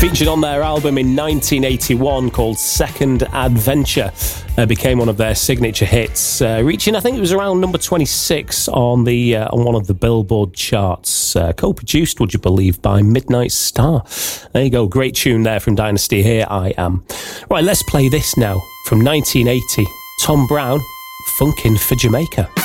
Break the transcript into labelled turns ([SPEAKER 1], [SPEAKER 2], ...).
[SPEAKER 1] Featured on their album in 1981 called Second Adventure, became one of their signature hits, reaching, I think it was around number 26 on one of the Billboard charts, co-produced, would you believe, by Midnight Star. There you go, great tune there from Dynasty. Here I Am. Right, let's play this now from 1980. Tom Brown, Funkin' for Jamaica.